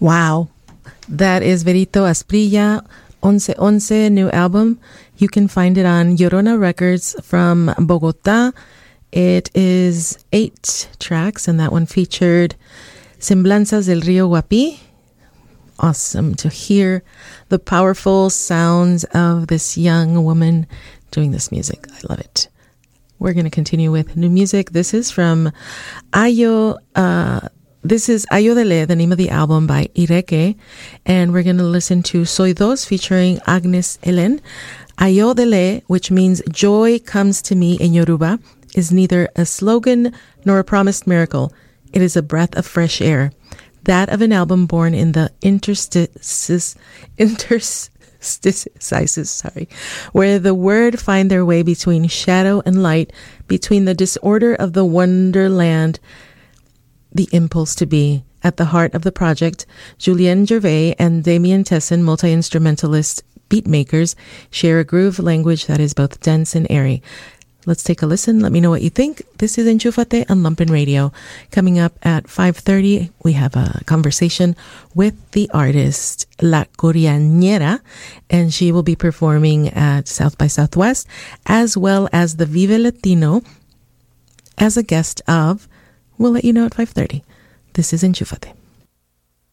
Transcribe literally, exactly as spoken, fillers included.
Wow. That is Verito Asprilla, Once Once, new album. You can find it on Llorona Records from Bogota. It is eight tracks, and that one featured Semblanzas del Río Guapi. Awesome to hear the powerful sounds of this young woman doing this music. I love it. We're going to continue with new music. This is from Ayo, uh, this is Ayo Dele, the name of the album by Ireke, and we're going to listen to Soy Dos featuring Agnes Helen. Ayo Dele, which means joy comes to me in Yoruba, is neither a slogan nor a promised miracle. It is a breath of fresh air. That of an album born in the interstices, interstices, sorry, where the word find their way between shadow and light, between the disorder of the wonderland, the impulse to be. At the heart of the project, Julien Gervais and Damien Tesson, multi-instrumentalist beatmakers, share a groove language that is both dense and airy. Let's take a listen. Let me know what you think. This is Enchúfate on Lumpen Radio. Coming up at five thirty, we have a conversation with the artist La Coreañera, and she will be performing at South by Southwest, as well as the Vive Latino, as a guest of, we'll let you know at five thirty. This is Enchúfate.